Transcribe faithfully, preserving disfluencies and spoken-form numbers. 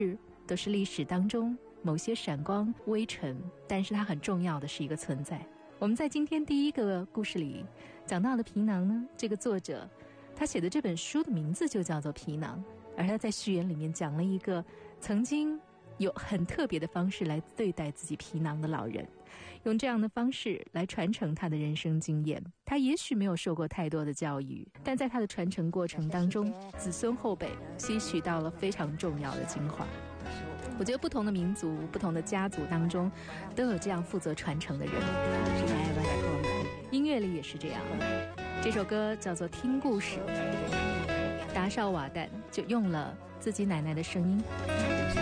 都是历史当中某些闪光微尘，但是它很重要的是一个存在。我们在今天第一个故事里讲到的皮囊呢，这个作者他写的这本书的名字就叫做皮囊，而他在序言里面讲了一个曾经有很特别的方式来对待自己皮囊的老人，用这样的方式来传承他的人生经验。他也许没有受过太多的教育，但在他的传承过程当中，子孙后辈吸取到了非常重要的精华。我觉得不同的民族、不同的家族当中都有这样负责传承的人，音乐里也是这样。这首歌叫做《听故事》，达绍瓦旦就用了自己奶奶的声音